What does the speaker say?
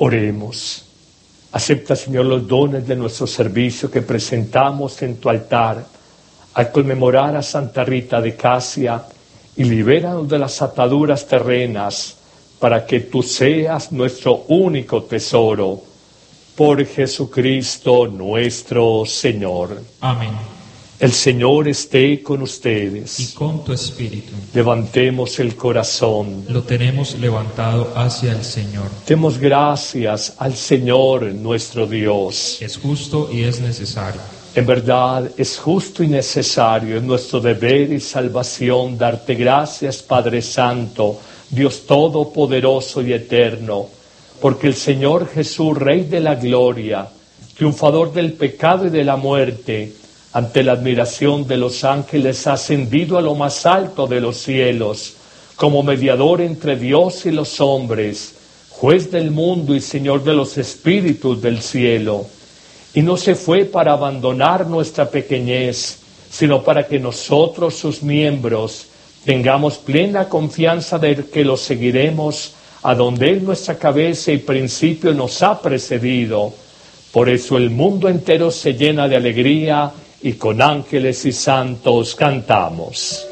Oremos. Acepta, Señor, los dones de nuestro servicio que presentamos en tu altar al conmemorar a Santa Rita de Casia y libéranos de las ataduras terrenas para que tú seas nuestro único tesoro. Por Jesucristo nuestro Señor. Amén. El Señor esté con ustedes. Y con tu espíritu. Levantemos el corazón. Lo tenemos levantado hacia el Señor. Demos gracias al Señor nuestro Dios. Es justo y es necesario. En verdad es justo y necesario, es nuestro deber y salvación darte gracias, Padre Santo, Dios Todopoderoso y Eterno, porque el Señor Jesús, Rey de la Gloria, triunfador del pecado y de la muerte, ante la admiración de los ángeles ha ascendido a lo más alto de los cielos, como mediador entre Dios y los hombres, juez del mundo y Señor de los espíritus del cielo. Y no se fue para abandonar nuestra pequeñez, sino para que nosotros, sus miembros, tengamos plena confianza de que lo seguiremos a donde Él, nuestra cabeza y principio, nos ha precedido. Por eso el mundo entero se llena de alegría y con ángeles y santos cantamos.